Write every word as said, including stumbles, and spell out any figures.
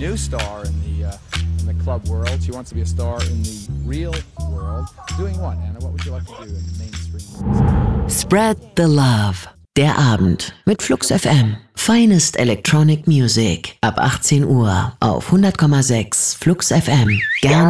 new star in the uh, in the club world. She wants to be a star in the real world. Doing what, Anna? What would you like to do in mainstream music? Spread the Love. Der Abend mit Flux F M. Finest Electronic Music. Ab achtzehn Uhr auf hundert Komma sechs Flux F M. Gerne